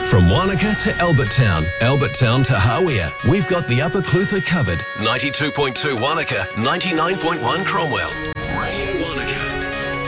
From Wanaka to Albertown to Hawea, we've got the Upper Clutha covered. 92.2 Wanaka, 99.1 Cromwell. Radio Wanaka.